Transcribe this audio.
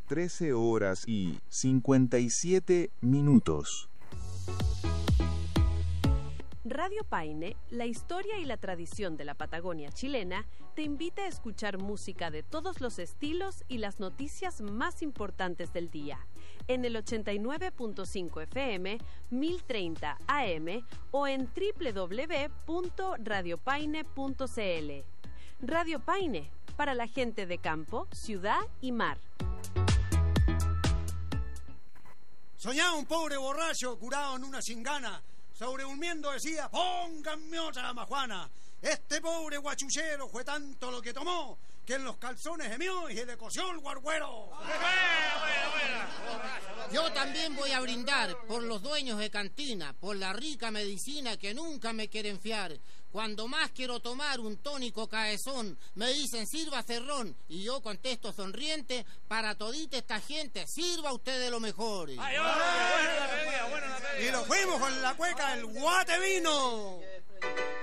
13 horas y 57 minutos. Radio Paine, la historia y la tradición de la Patagonia chilena, te invita a escuchar música de todos los estilos y las noticias más importantes del día, en el 89.5 FM, 1030 AM o en www.radiopaine.cl. Radio Paine, para la gente de campo, ciudad y mar. Soñaba un pobre borracho curado en una cingana. Sobreurmiendo decía, pónganme otra majuana. Este pobre guachuchero fue tanto lo que tomó que en los calzones gemió y se le coció el guarguero. Yo también voy a brindar por los dueños de cantina, por la rica medicina que nunca me quieren fiar. Cuando más quiero tomar un tónico caezón, me dicen sirva cerrón, y yo contesto sonriente, para todita esta gente, sirva usted de lo mejor. Y lo fuimos con la cueca del guate vino.